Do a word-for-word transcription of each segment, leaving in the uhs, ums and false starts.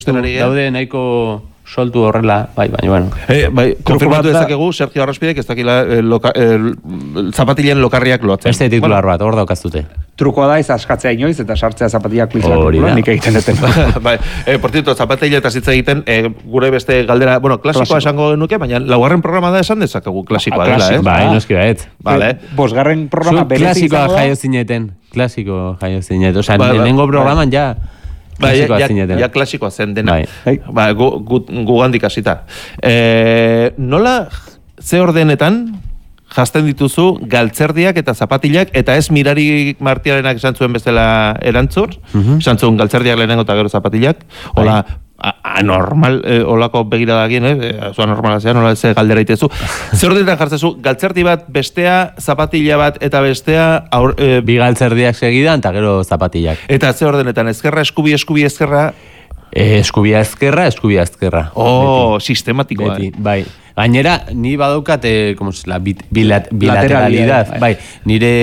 daude nahiko soltu horrela, bai, baina, bueno. Eh, bai, konfirmatu dezakegu, Sergio Arraspidek ez dakila eh, loka, eh, zapatilen lokarriak lotzen. Beste titular bat, hor daukaztute. Trukoa da ez askatzea inoiz eta sartzea zapatillak klizlako, nik egiten duten. Bai, eh, por cierto, zapatilla eta zitza egiten, eh, gure beste galdera, bueno, klasikoa esango genuke, baina laugarren programa da esan dezakegu klasikoa dela, eh? Bai, noski baet. Vale. Bosgarren programa berezi izango da. Klasikoa jaio zineten, klasiko jaio zineten, osea, lehenengo programan ja... Ba, ja, ja, ja klasikoa zen dena. Bai. Ba, gu, gu, gu gandik hasita. E, nola, ze ordenetan jazten dituzu galtzerdiak eta zapatilak, eta ez Mirari Martiarenak esan zuen bezala erantzur, uh-huh. esan zuen galtzerdiak lehenengo eta gero zapatilak, hola, anormal, eh, olako begirada gien, eh, zua normala zean, hola ez galdera itezu. Ze ordenetan jartzezu, galtzerdi bat, bestea, zapatila bat, eta bestea... Aur, eh, bi galtzerdiak segidan, eta gero zapatilak. Eta ze ordenetan, ezkerra, eskubi, eskubi, ezkerra... Eh, eskubia ezkerra, eskubia ezkerra. Oh, beti. Sistematikoa. Beti, bai. Gainera, ni badaukat, eh, como es la bilat, bilateralidad, bai. Nire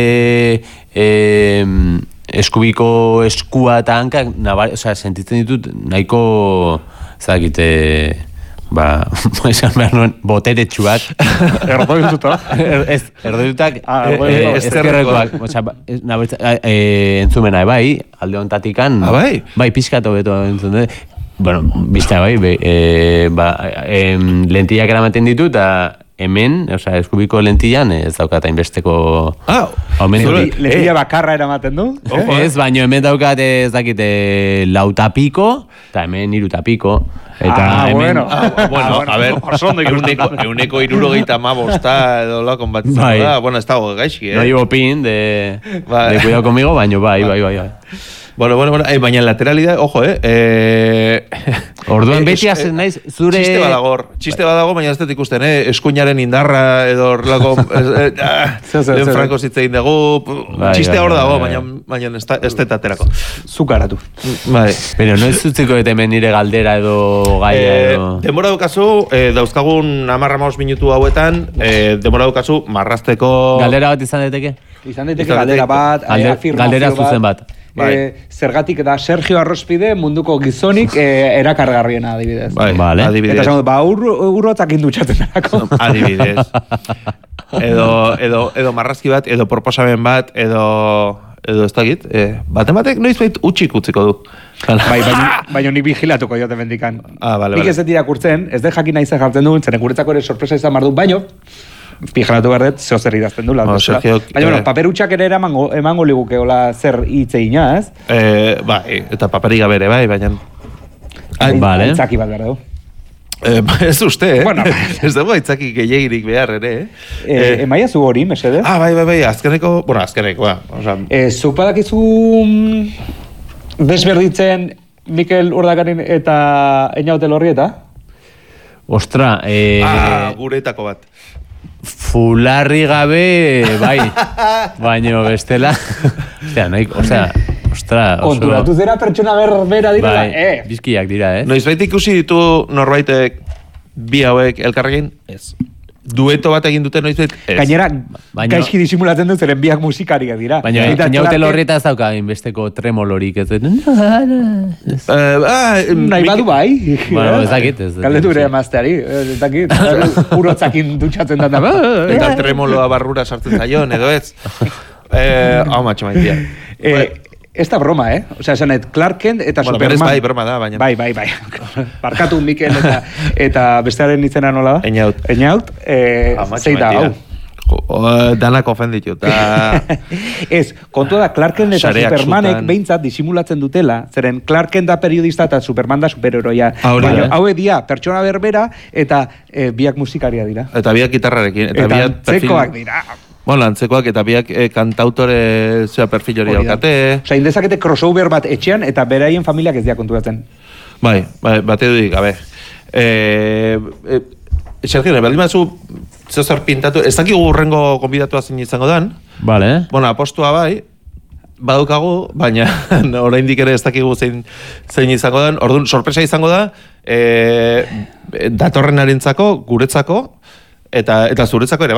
eh, eskubiko eskua eta hankak, nabar, o sea, sentitzen ditut nahiko, zakite, ba, esan behar nuen, boteretsuak. Erdoituta. Ez, erdoitutak, ah, bueno, ezkerrekoak. O sea, entzumena, bai, alde ontatikan, ah, bai? Bai, pizkato beto entzun dut. Bueno, bizta bai, be, e, ba, e, lentillak eramaten ditu, eta hemen, osea, eskubiko lentillan ez daukat hainbesteko... Ah, lentilla bakarra eramaten du? Ez, baino hemen daukat ez dakite lautapiko, eta hemen irutapiko. Eta ah, hemen... bueno. Ah, bueno, a ver, euneko, euneko irurogeita ma bosta edo lakon bat izan bai. Da. Bueno, ez dago gaixi, eh? No llevo pin de, bai. de cuidado conmigo, baino bai, bai, bai, bai. Bueno, bueno, bueno, eh, baina lateralidad, ojo, eh? eh Orduan beti hazen naiz, zure... Txiste badagor, txiste badago, baina ez dut ikusten, eh? Eskuinaren indarra edo horrelako... eh, ah, lehen franko zitzein dugu, txiste hor dago, baina, baina ez dut aterako. Zukaratu. Bai. Pero no ez zutziko etemen nire galdera edo gaia edo... Eh, demora dukazu, eh, dauzkagun amarra maus minutu hauetan, eh, demora dukazu marrazteko... Galdera bat izan daiteke? Izan daiteke galdera bat, Galde, afirmazio galdera zuzen bat. Bai. Eh, zergatik da Sergio Arrospide munduko gizonik eh, erakargarriena adibidez. Bai, vale. Adibidez. Eta esan, ba, urrotzak indutxatzen darako. Adibidez. Edo, edo, edo marrazki bat, edo proposamen bat, edo... Edo ez dakit, eh, baten batek noiz bait utxik utziko du. Bai, baina, baina ni vigilatuko jote mendikan. Ah, vale, Nik vale. ez dut irakurtzen, ez de jakin nahi zen jartzen duen, zeren guretzako ere sorpresa izan bardu, baino, vigilatu behar dut, zeo zer idazten du. Oh, Sergio, baina, bueno, eh, paperutxak ere emango, emango liguke hola zer hitzeina, ez? Eh, bai, eta paperik gabere, bai, baina... Ah, vale. Aitzaki bat behar dugu. Eh, ez uste, eh? Bueno. Ez dugu aitzaki gehiagirik behar ere, eh? Eh, eh, emaia zu hori, mesedez? Ah, bai, bai, bai, azkeneko, bueno, azkeneko, ba, oza... Eh, zuk badakizu desberditzen Mikel Urdagarin eta Einaute Lorrieta? Ostra, eh... Ah, guretako bat. Fularri gabe, bai, baino bestela... Ostia, nahi, osea, ostra... Oso... Konturatu zera pertsona berbera dira, bai, eh? bizkiak dira, eh? Noizbait ikusi ditu norbaitek bi hauek elkarrekin? Ez. Dueto bat egin dute noizbait? Ez. Gainera, Baino- gaizki disimulatzen dut zeren biak musikariak dira. Baina, Eta Einaute Clarke- Lorrieta ez dauka inbesteko tremolorik, ez dut... Eh, ah, Nahi Mik- badu bai. Bueno, ez dakit, ez dakit. Galdetu ere emazteari, ez dakit. Urotzakin dutxatzen da. Eta tremoloa barrura sartzen zaion, edo ez? Eh, hau matxo maitia. Eh, ez da broma, eh? Osea, esan nahi, Clark Kent eta Bueno, Superman... berez bai, broma da, baina... Bai, bai, bai. Barkatu Mikel eta, eta bestearen izena nola da? Einaut. Einaut, eh, Ah, matxo zei da, maitia. hau. Jo, oh, danak ofenditu, eta... Ez, kontua da Clark Kent eta Sareak Supermanek zutan. behintzat disimulatzen dutela, zeren Clark Kent da periodista eta Superman da superheroia. Ah, hori Baina da. haue dia pertsona berbera eta eh, biak musikaria dira. Eta biak gitarrarekin. Eta, Eta biak antzekoak dira. Bueno, antzekoak eta biak eh, kantautore zea perfil hori Hori da. daukate. Osea, indezakete crossover bat etxean eta beraien familiak ez dira konturatzen. Bai, bai, bate dudik, gabe. Eh, eh, Sergio, baldin batzu zeo zer pintatu, ez dakigu urrengo konbidatua zein izango dan. Vale, eh? Bueno, apostua bai, badukagu, baina oraindik ere ez dakigu zein, zein izango den. Orduan, sorpresa izango da, eh, datorrenarentzako, guretzako, eta, eta zuretzako ere bai.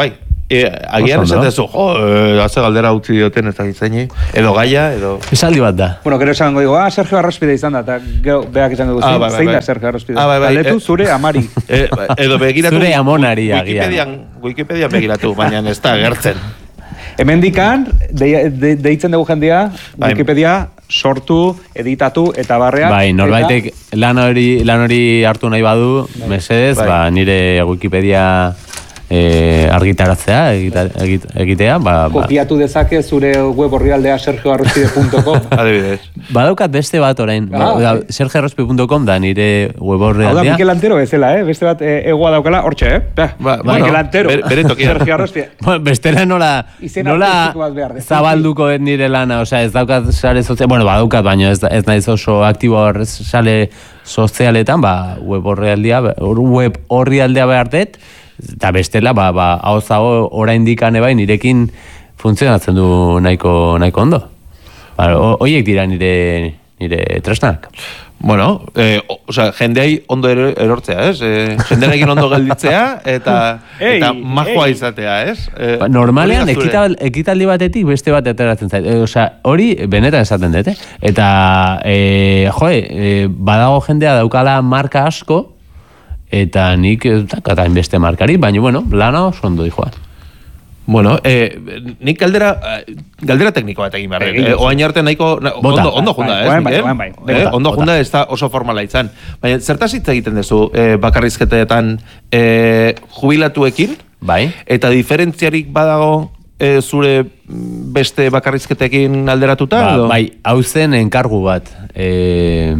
E, agian esatezu, jo, haze galdera utzi dioten ez da gizaini, edo gaia, edo... Esaldi bat da. Bueno, gero esango digo, ah, Sergio Arraspide izan da, eta gero beak izango dugu, ah, zein da Sergio Arraspide? Ah, bai, bai, Galetu zure amari. E, edo begiratu... Zure amonari, agian. Wikipedian begiratu, baina ez da gertzen. Hemendikan, de, de, deitzen dugu jendia, bai. Wikipedia sortu, editatu, eta barreak... Bai, norbaitek eta... lan hori lan hori hartu nahi badu, bai. Mesedez, bai. Ba, nire Wikipedia... E, argitaratzea egita, egit, egitea ba, kopiatu ba. Dezake zure web orrialdea sergio arraspide punto com adibidez. Badaukat beste bat orain ah, ba, okay. sergio arraspide punto com da nire web orrialdea. Hau da Mikel Antero bezala, eh? Beste bat e, egoa daukala, hortxe, eh? Ba, ba, bueno, Mikel Antero, ber, bere Sergio Arraspide. Bueno, bestela nola, nola zabalduko nire lana, osea, ez daukat sare sozial, bueno, badaukat, baina ez, ez naiz oso aktibo sare sozialetan, ba, web orrialdea, web orrialdea behar dut, eta bestela, ba, ba, hau zago oraindik ane bai nirekin funtzionatzen du nahiko, nahiko ondo. Ba, oiek dira nire, nire tresnak. Bueno, eh, o, o sea, jendeai ondo erortzea, ez? Eh, jendearekin ondo gelditzea eta, hey, eta majoa hey. Izatea, ez? Eh, ba, normalean, ekital, ekitaldi batetik beste bat ateratzen zait. E, o sea, hori benetan esaten dut, eh? Eta, e, joe, e, badago jendea daukala marka asko, eta nik dakatain beste markari, baina, bueno, lana oso ondo dijoa. Bueno, eh, nik galdera, galdera tekniko bat egin behar. Eh, oain arte nahiko, na, ondo, ondo junda, ez? Bai, bai, bai, eh, ondo junda ez da oso formala izan. Baina, zertaz hitz egiten duzu eh, bakarrizketetan eh, jubilatuekin? Bai. Eta diferentziarik badago eh, zure beste bakarrizketekin alderatuta? Ba, bai, hau zen enkargu bat. Eh...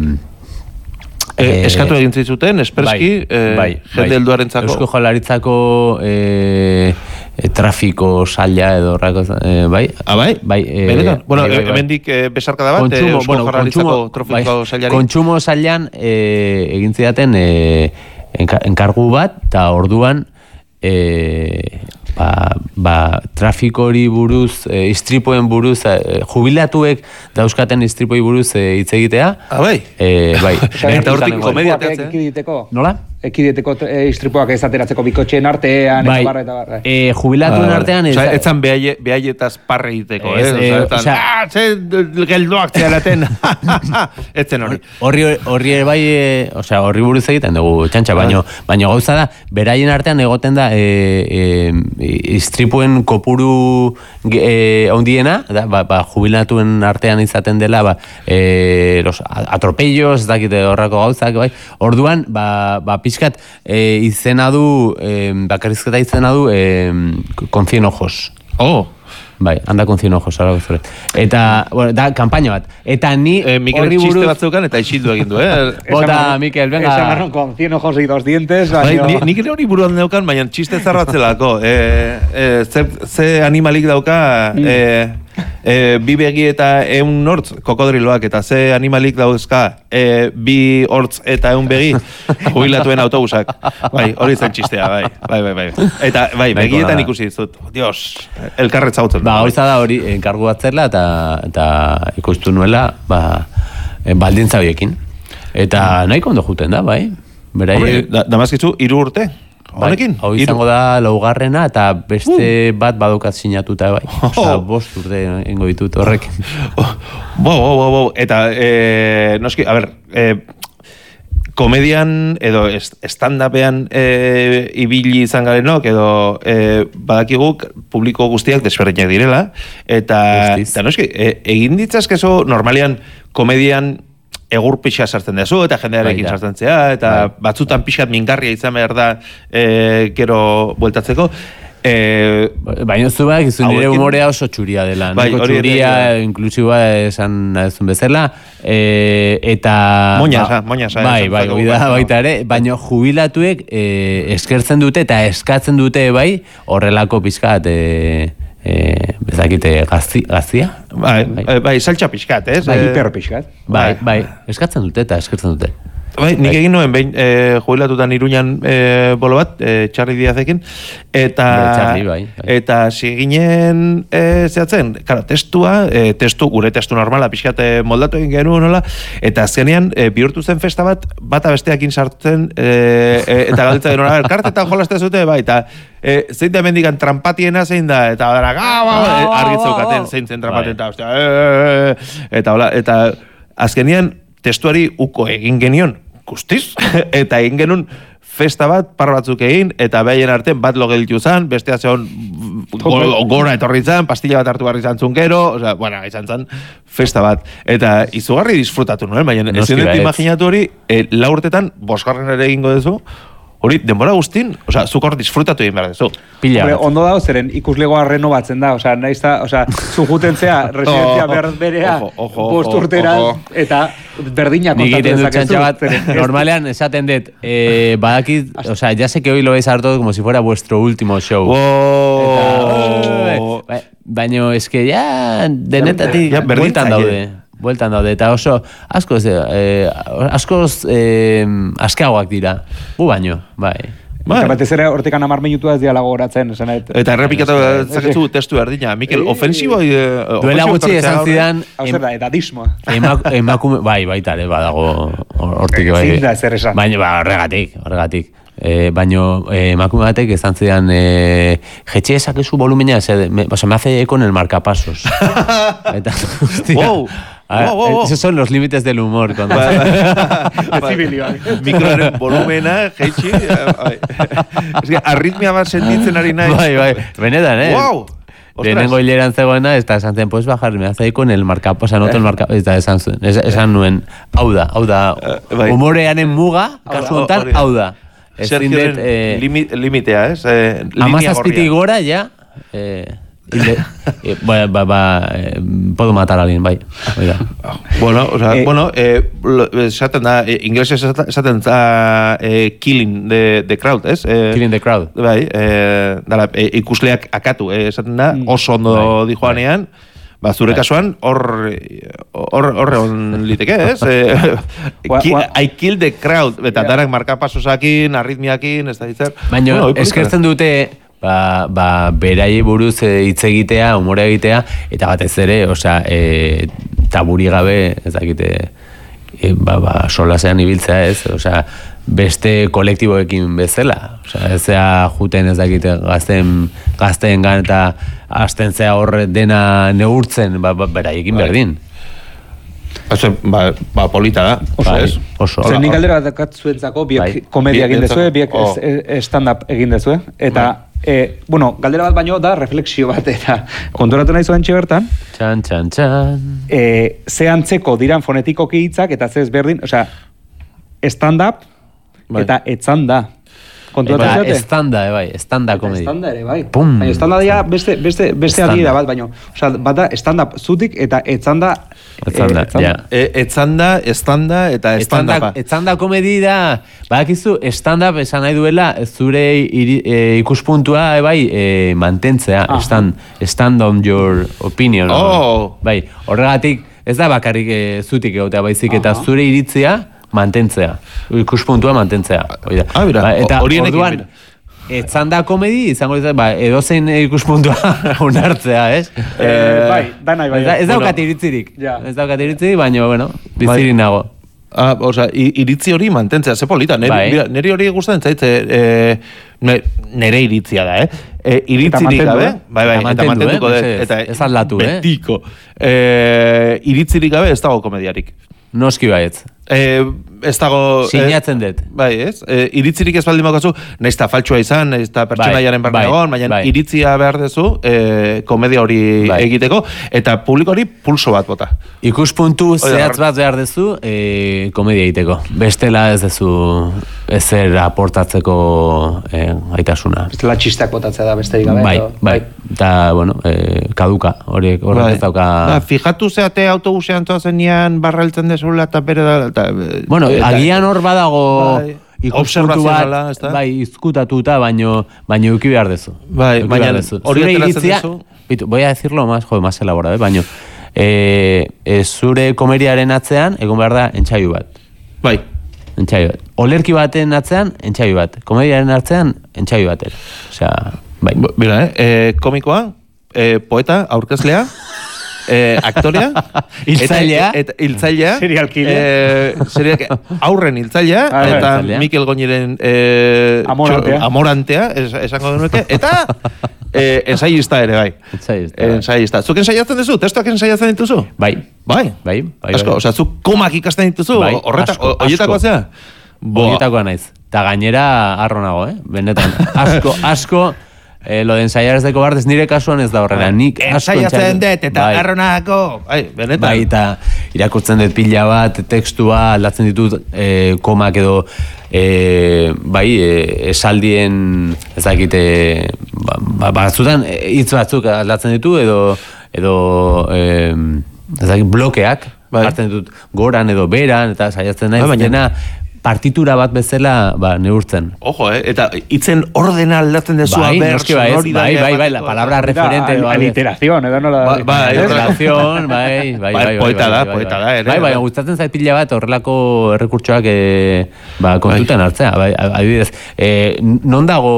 E, eskatu egin zizuten, esperski, bai, bai, jende helduarentzako. Eusko Jaurlaritzako e, e, trafiko saila edo horrako, e, bai? Ah, bai? Bai, e, benetan? Bueno, bai, bai, bai. Hemendik e, besarka da bat, kontsumo, Eusko bueno, Jaurlaritzako trafiko bai, sailari. Kontsumo sailan e, egin zidaten e, enkargu bat, eta orduan e, ba, ba, trafikori buruz, e, istripoen buruz, e, jubilatuek dauzkaten istripoi buruz hitz e, egitea. Ah, bai? E, bai. Eta hortik komedia teatzen. Nola? Ekidieteko e, istripoak ezateratzeko bikotxeen artean, bai. Eta barra eta barra. E, jubilatuen ah, artean... Ez, oza, etzan behaietaz parre egiteko, eh? E, oza, etzan, ah, ze geldoak zealaten. Etzen hori. Horri, horri bai, e, oza, horri buruz egiten dugu, txantxa, baino, baino gauza da, beraien artean egoten da, e, e, istripuen kopuru e, ondiena, da, ba, ba, jubilatuen artean izaten dela, ba, e, los atropellos, ez dakite horrako gauzak, bai, orduan, ba, ba, pixkat, e, izena du, e, bakarrizketa izena du, e, con cien ojos. Oh! Bai, anda con cien ojos, ahora gozore. Eta, bueno, da, kampaina bat. Eta ni... Eh, Mikel buruz... txiste batzeukan eta isildu egin du, eh? Bota, Mikel, venga. Esa marron con cien ojos y dos dientes, bai, bai, nik ere hori buruan daukan, baina txiste zarratzelako. Eh, eh, ze, ze animalik dauka... Mm. Eh, E, bi begi eta eun hortz kokodriloak eta ze animalik dauzka e, bi hortz eta eun begi jubilatuen autobusak. Bai, hori zen txistea, bai. Bai, bai, bai. Eta bai, begietan ikusi dizut. Dios, elkarretza hautzen. Ba, hori da hori enkargu batzela eta eta ikustu nuela, ba, baldintza horiekin. Eta nahiko ondo juten da, bai. Berai, da, damazkitzu, hiru urte. Honekin? Hau izango da laugarrena eta beste uh. bat badukat sinatuta bai. Oh. Osa, bost urte ingo ditut horrekin. Bo, bo, bo, bo. Eta, e, noski, a ber, e, komedian edo stand-upean e, ibili izan garenok edo e, badakiguk publiko guztiak desberdinak direla. Eta, eta noski, e, egin ditzazkezo normalian komedian egur pixa sartzen dezu, eta jendearekin bai, sartzen zea, eta bai, batzutan pixat mingarria izan behar da e, gero bueltatzeko. E, Baina zu bak, izu nire humorea oso txuria dela. Bai, niko txuria, inklusiba esan ezun bezala. E, eta... Moñasa, ba, moñasa. Bai, bai, bai, da, baita ere, baina jubilatuek e, eskertzen dute eta eskatzen dute bai, horrelako pixkat... E, Eh, bezakite gazti, gaztia? Bai, bai, bai saltxa pixkat, ez? Bai, hiper pixkat. Bai, bai, eskatzen dute eta eskertzen dute. Bai, nik egin nuen, behin, e, jubilatutan Iruñan e, bolo bat, e, Txarri Diazekin, eta Txarri, bai, bai. eta ziginen e, zehatzen, karo, testua, e, testu, gure testu normala, pixkat moldatu egin genuen, nola, eta azkenean, e, bihurtu zen festa bat, bata besteakin sartzen, e, e, eta galditza genuen, a kartetan jolazte zute, bai, eta e, zein da mendikan trampatiena zein da, eta dara, gau, e, argitzeukaten, zein zen trampaten, eta, ostia, e, eta, hola, eta azkenean, testuari uko egin genion, guztiz, eta egin genuen festa bat, par batzuk egin, eta behaien artean bat logelitu zan, bestea zeon gora etorri zan, pastilla bat hartu barri zan zungero, osea, bueno, izan zan festa bat. Eta izugarri disfrutatu nuen, baina ez dut imaginatu hori, e, la urtetan, bosgarren ere egingo duzu, hori, denbora guztin, oza, zuk hor disfrutatu egin behar dezu. Pila. Hombre, ondo dago zeren ikuslegoa renovatzen da, oza, nahiz da, oza, zu juten zea, residentzia behar berea, bost urtera, eta berdina kontatu dezakezu. Normalean, esaten dut, eh, badakit, oza, ya sé que hoy lo vais a dar todo como si fuera vuestro último show. Oh. Eta, baina, es que ya, denetatik, bueltan daude. Bueltan daude, eta oso, askoz, eh, askoz eh, askeagoak dira. Gu baino, bai. Eta batez ere hortekan amar minutu ez diala gogoratzen. Eta errepikatu zakezu testu erdina. Mikel, ofensibo... Duela gutxi esan zidan... Hau zer da, edadismoa. Emakume, bai, baita, badago hortik. Zinda zer esan. Baina, horregatik, horregatik. Eh, baino eh, emakume batek esan zidan eh, jetxe esakezu volumenia, se me, o sea, me hace eco en el marcapasos. Eta, hostia, wow. A, wow, wow, wow. Esos son los límites del humor. Cuando... Mikroaren volumena, jetxe, arritmia bat sentitzen ari nahi. Bai, bai, benetan, eh? Wow. Lehenengo hileran zegoena, eta esan zen, pues bajar, me hace eco en el marcapasos, anoto el marcapasos, eta esan zuen, esan nuen, hau da, hau da, humorearen muga, kasu honetan, hau da. Sergioren eh, limitea, ez? Eh, Amazazpitik gora, ja, eh, de, eh, ba, ba, ba, eh, puedo matar a alguien, bai. Oiga. Bueno, o sea, eh, bueno, eh, esaten da, eh, inglesez esaten da eh, killing the, the crowd, ez? Eh, killing the crowd. Bai, eh, dala, eh, ikusleak akatu, eh, esaten da, oso ondo bai, dijoanean, bai. Ba, zure kasuan, hor hor egon liteke, ez? I kill the crowd, eta darak markapasosakin, arritmiakin, ez da ditzer. Baina, bueno, eskertzen dute, ba, ba, berai buruz hitz egitea, humore egitea, eta batez ere, osea, e, taburi gabe, ez dakite, e, ba, ba, solasean ibiltzea, ez? Osea, beste kolektiboekin bezala. Osea, ez zea juten ez dakite gazten, gazteen gan eta hasten zea horre dena neurtzen, ba, ba, beraiekin berdin. Oso, ba, ba, polita da, oso ez. Oso. Zer nik aldera bat dakat zuentzako, biek komedia egin dezue, biek stand-up egin dezue, eta, e, bueno, galdera bat baino da refleksio bat, eta konturatu nahi zuen bertan, txan, txan, txan, e, ze antzeko diran fonetikoki hitzak, eta ze ezberdin, osea, stand-up, eta etzan da. Eta estanda, bai, estanda komedi. Estanda ere, bai. Baina estanda dira beste, beste, beste adira bat, baina, osea, bat da stand-up zutik eta etzanda... Etzanda, ja. Etzanda, estanda eta estanda. Etzanda komedi da, badakizu, stand-up esan nahi duela, zure ikuspuntua, bai, mantentzea, stand, stand on your opinion. Oh! Bai, horregatik, ez da bakarrik zutik egotea baizik, eta zure iritzea, mantentzea, ikuspuntua mantentzea. Ah, bera, ba, eta orduan, etzanda komedi, izango ez, ba, edozein ikuspuntua onartzea, ez? Eh, bai, da nahi bai. Ez daukat iritzirik, ez daukat iritzirik, baina, bueno, bizirik nago. Ah, oza, iritzi hori mantentzea, ze polita, neri, neri hori gustatzen zaitze, e, nere iritzia da, eh? E, iritzirik gabe, bai, bai, eta mantentuko, eh? Eta ez aldatu, eh? Betiko. E, iritzirik gabe ez dago komediarik. Noski baietz. Eh, ez dago... Sinatzen dut. Bai, ez? Eh, iritzirik ez baldin bakazu, nahiz eta faltsua izan, nahiz eta pertsonaiaren barne egon, baina bai. Iritzia behar dezu, eh, komedia hori bai. Egiteko, eta publiko hori pulso bat bota. Ikuspuntu zehatz bat behar dezu, eh, komedia egiteko. Bestela ez dezu ezer aportatzeko eh, gaitasuna. Bestela txistak botatzea da besterik gabe. Bai, bai. Eta, bueno, eh, kaduka, horiek horrek ez dauka... Da, fijatu zeate autobusean zoazenean barreltzen dezula eta bere da... Eta, bueno, eta, agian hor badago bai, ikuspuntu bat, bai, izkutatuta, baino, baino euki behar dezu. Bai, baina hori iritzia, bitu, voy a decirlo más, jo, más elaborado, eh, baino, eh, eh, zure komediaren atzean, egon behar da, entxaiu bat. Bai. entxabi bat. Olerki baten atzean, entxabi bat. Komediaren atzean, entxabi batera. Osea, bai. Mira, eh, komikoa, eh, poeta, aurkezlea, eh, aktorea, hiltzailea, eta hiltzailea, serialkilea, eh, serial, aurren hiltzailea, ah, eta hiltzailea. Mikel Goñiren eh, amorantea, txo, amorantea es, esango denuke, eta eh, ensaiista ere, bai. Ensaiista. Ensaiista. Zuk ensaiatzen duzu? Testoak ensaiatzen dituzu? Bai. Bai? Bai, bai. Asko, osea, zuk komak ikasten dituzu? Bai, asko. Oietakoa zea? Oietakoa naiz. Ta gainera arronago, eh? Benetan. Asko, asko, eh, lo de ensaiar ez de cobardes nire kasuan ez da horrela. Nik asko ensaiatzen dut eta bai. Arronako. Bai, benetan. Bai, eta irakurtzen dut pila bat, tekstua, aldatzen ditut eh, komak edo eh, bai, eh, esaldien ez dakite ba, ba, batzutan hitz batzuk aldatzen ditu edo edo eh, ez dakit blokeak bai. Hartzen ditut goran edo beran eta saiatzen naiz bai, dena partitura bat bezala ba, neurtzen. Ojo, eh? Eta itzen ordena aldatzen dezua bai, ber, bai, bai, bai, la palabra referente. Bai, aliteración, edo nola... Bai, bai, aliteración, bai, bai, bai. Poeta da, poeta da, ere. Bai, bai, gustatzen zait pila bat horrelako errekurtsoak ba, kontutan hartzea. Bai, adibidez, non dago...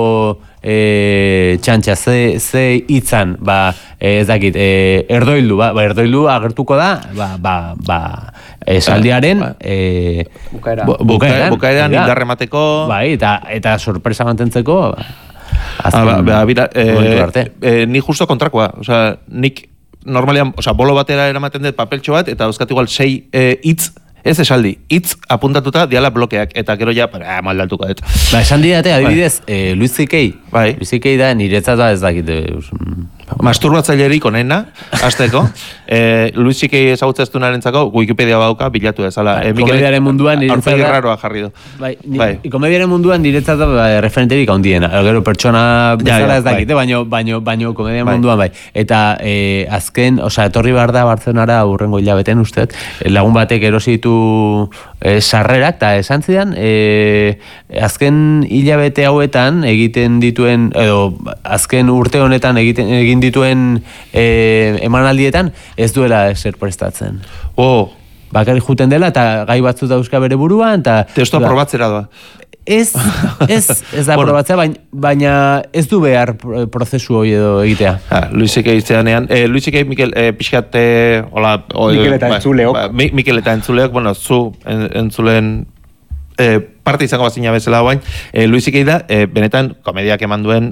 E, txantxa, ze, ze hitzan, ba, e, ez dakit, e, erdoildu, ba, ba, erdoildu agertuko da, ba, ba, ba, esaldiaren, e, bukaera. Bukaeran, bukaeran indarremateko. Bai, eta, eta sorpresa mantentzeko, ba, azken, ah, ba, ba, bira, e, e, ni justo kontrakoa, osea, nik normalian, osea, bolo batera eramaten dut papeltxo bat, eta euskat igual sei e, hitz, ez esaldi, hitz apuntatuta diala blokeak, eta gero ja, para, maldatuko dut. Ba, esan didate, adibidez, bai. eh, Luis C K, bai. Luis C K da, niretzat da ez dakit. Masturbatzailerik onena, azteko. eh, Luis C K ezagutzeztunarentzako, Wikipedia bauka, bilatu ezala. Bai, eh, komediaren munduan niretzat da... raroa jarri du. Bai, ni, bai. Komediaren munduan niretzat da ba, referenterik handiena. Gero pertsona bezala ja, ja, ez dakite, bai. baino, baino, baino komediaren bai. munduan bai. Eta eh, azken, osea, etorri behar da Bartzenara urrengo hilabeten usteet, lagun batek erositu e, sarrerak, eta esan zidan, e, azken hilabete hauetan egiten dituen, edo azken urte honetan egiten, egin dituen e, emanaldietan, ez duela eser prestatzen. Oh. Bakarrik juten dela, eta gai batzu dauzka bere buruan, eta... Testoa da, probatzera doa. Ez, ez, ez da bueno. probatzea, baina, baina ez du behar prozesu hori edo egitea. Ha, Luisik egitzeanean, eh, Luisik egit, Mikel, eh, pixkat, eh, hola... Mikel eta ba, entzuleok. Ba, Mikel eta entzuleok, bueno, zu en, entzuleen eh, parte izango bazina bezala bain, eh, Luisik egit da, eh, benetan, komediak eman duen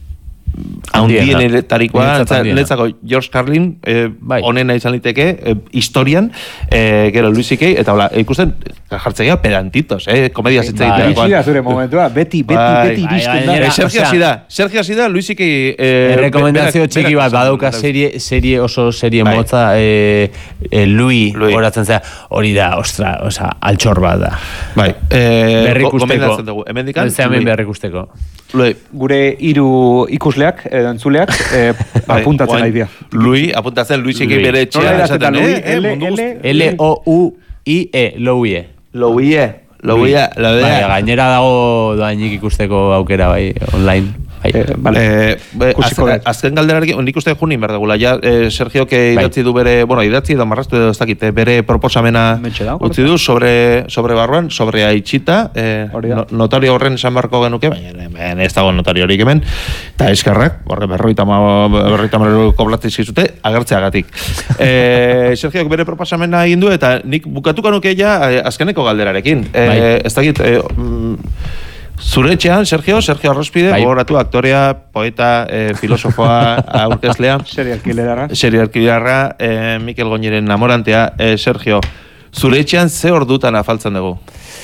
handienetarikoa, letzako George Carlin eh, bai. onena izan liteke eh, historian, eh, gero Luis C K, eta hola, ikusten jartzegia pedantitos, eh, komedia zitza bai. Bai, bai, zure momentua, beti, beti, bai. beti iristen da. Sergio Asida, Sergio Asida, Luis C K... Eh, rekomendazio txiki bat, badauka serie, serie oso serie bai. motza, eh, eh, Louis, Louis. Horatzen zera, hori da, ostra, oza, altxor bat da. Bai, eh, berrikusteko. Hemendikan, hemen berrikusteko. Gure hiru ikusleak, edo entzuleak, eh, apuntatzen nahi dira. Lui, apuntatzen, Luis C K bere etxean esaten, eh? L O U I E, Louie. Louie, Louie, Louie. Gainera dago doainik ikusteko aukera, bai, online. Eh, vale. eh, azken, azken galderarekin, nik uste junin behar dugula, ja, eh, Sergio que idatzi du bere, bueno, idatzi edo marrastu edo ez dakit, bere proposamena utzi du sobre, sobre barruan, sobre Aitzita, eh, no, notario horren esan barko genuke, baina ez dago notario horik hemen, eta eskerrak, horre berroita marrero koblatzi zizute, agertzeagatik. eh, Sergio bere proposamena egin du, eta nik bukatuko nuke ja azkeneko galderarekin. Eh, ez dakit, eh, zure etxean, Sergio, Sergio Arrospide, gogoratu aktorea, poeta, eh, filosofoa, aurkezlea. Serialkilerarra. Serialkilerarra, eh, Mikel Goñiren namorantea. Eh, Sergio, zure etxean ze ordutan afaltzen dugu?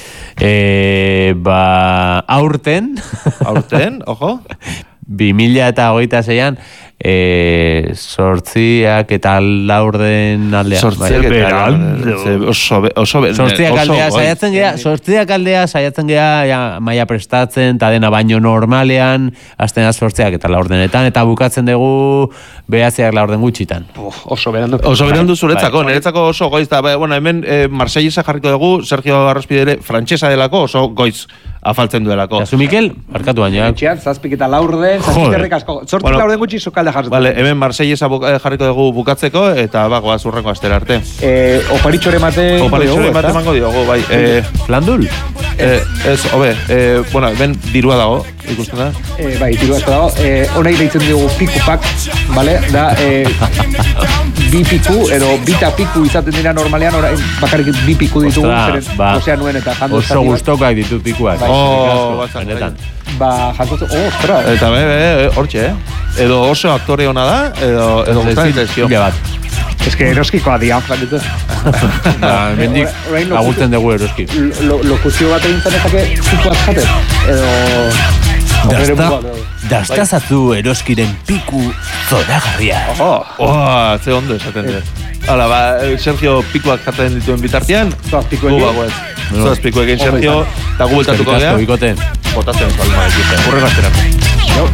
Eh, ba, aurten. Aurten, ojo. Bi mila eta hogeita zeian, eh, sortziak eta laurden aldea. Sortziak eta aldea. Sortziak aldea saiatzen gea, sortziak aldea saiatzen gea, ja, maia prestatzen, eta dena baino normalean, aztena sortziak eta laurdenetan, eta bukatzen dugu behatziak laurden gutxitan. Oso berandu. Oso berandu zuretzako, niretzako oso goiz, da, bueno, hemen eh, Marseillesa jarriko dugu, Sergio Arrospide ere, frantsesa delako, oso goiz afaltzen duelako. Eta zu, Mikel, barkatu baina. Etxean, zazpik eta laur den, zazpiterrik asko. Zortzik bueno, laur den gutxi sokalde jarriko. Vale, hemen Marsellesa jarriko dugu bukatzeko, eta bagoa zurrengo astera arte. Eh, oparitxore mate... Oparitxore mate mango diogu, bai. Eh, Flandul? Eh, ez, hobe, eh, bueno, ben dirua dago, ikusten da? Eh, bai, dirua asko dago. Eh, Honai deitzen dugu piku pak, vale? Da, eh, bi piku, edo bita piku izaten dira normalean, orain bakarrik bi piku ditugu, zeren, ba, osea nuen eta jandu oso guztokak ditut pikuak. Oh, benetan. Ba, jantzotzu, oh, ostras. Eta be, be, hortxe, eh? Edo oso aktore hona da, edo, edo guztan intezio. bat. Ez que eroskikoa dian, flan ditu. Ba, mendik, agurten dugu eroski. Lokuzio bat egin zanezake, pikuak jaten. Edo... Dastazatu eroskiren piku zoragarria. Oh, oh, ze ondo esaten dut. Hala, ba, Sergio pikuak jaten dituen bitartean. Zoaz pikuekin. Zoaz pikuekin, Sergio. Eta gu bultatuko geha. Bikoten. Botatzen ez balma egiten. Urre gazterako.